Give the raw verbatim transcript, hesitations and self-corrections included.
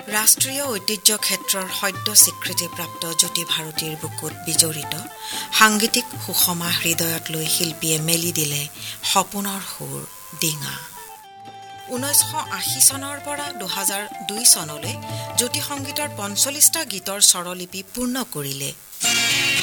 ৰাষ্ট্ৰীয় ঐতিহ্য ক্ষেত্ৰৰ সদ্য স্বীকৃতিপ্ৰাপ্ত জ্যোতি ভাৰতীৰ বুকুত বিজড়িত সাংগীতিক সুষমা হৃদয়ত লৈ শিল্পীয়ে মেলি দিলে সপোনৰ সুৰ ডিঙা। ঊনৈছশ আশী চনৰ পৰা দুহাজাৰ দুই চনলৈ জ্যোতি সংগীতৰ পঞ্চল্লিছটা গীতৰ স্বৰলিপি পূৰ্ণ কৰিলে।